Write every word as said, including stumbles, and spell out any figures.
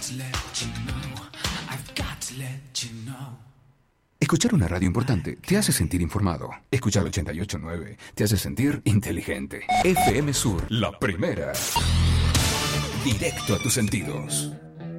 to let you know. I've got to let you know. Escuchar una radio importante te hace sentir informado. Escuchar ochenta y ocho punto nueve te hace sentir inteligente. F M Sur, la primera. Directo a tus sentidos.